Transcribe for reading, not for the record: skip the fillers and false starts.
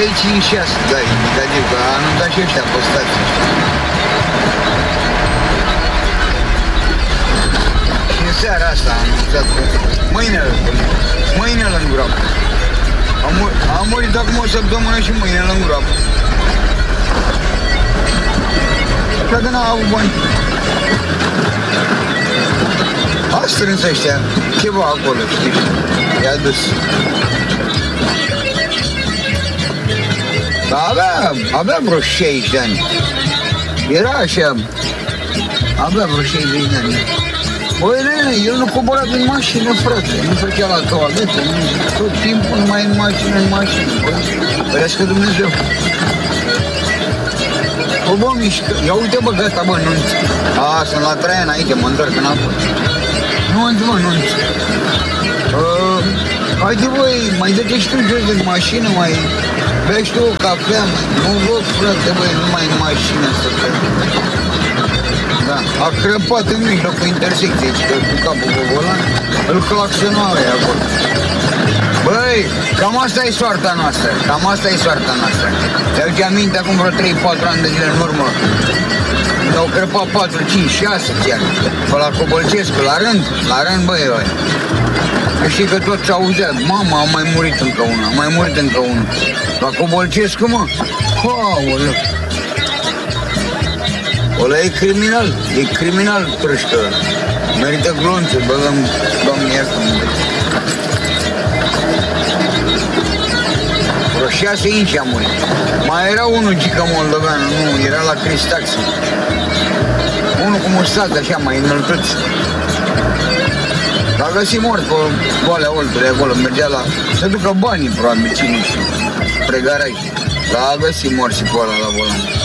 3, 5, 6, da, indicativ, că anunțat și ăștia pe stație. Și în seara asta am anunțat că mâine în groapă. Am murit acum o săptămână și mâine în groapă. Așa că n-am avut bani. A strâns ăștia ceva acolo, știi? I-a dus. Avea vreo 60 de ani. Era așa. Avea vreo 60 de ani. Băi, nene, eu nu cobora din mașină, frate. Nu făcea la toaletă, tot timpul numai în mașină, Băi, ferească Dumnezeu. Bă, mișcă. Ia uite, bă, gata, bă, nunți. Sunt la Traian aici, mă întorc înapoi. Nunți, mă, nunți. Haide, băi, mai dă-te și tu jos din mașină, mai bea și tu o cafea, nu văd, frate, băi, numai în mașină să te... Da, a crăpat în mijlocul intersecției, că cu capul pe volan, îl claxonau aia acolo. Băi, cam asta e soarta noastră, Ți-aduce aminte acum vreo 3-4 ani de zile în urmă? Au crăpat 4, 5, 6 chiar, pe la Cobolcescu, la rând, băi. Știi că tot s-auzea, mama, a mai murit încă unul, La Cobolcescu, mă? Aoleu! Ăla e criminal, prășcă. Merită glonțe, băgăm, Doamne iartă-mă. Vreo 6 inci a murit. Mai era unul, gică moldovean, nu, era la Cristaxi. Unul cu mustață, așa, mai înălțuț. L-a găsit mort pe Valea Oltului, acolo, mergea la... să ducă banii, probabil, cine știu, spre garaj. L-a găsit mort și pe ăla la volan.